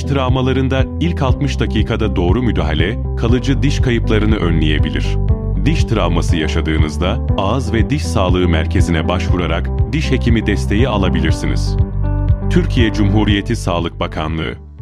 Diş travmalarında ilk 60 dakikada doğru müdahale, kalıcı diş kayıplarını önleyebilir. Diş travması yaşadığınızda ağız ve diş sağlığı merkezine başvurarak diş hekimi desteği alabilirsiniz. Türkiye Cumhuriyeti Sağlık Bakanlığı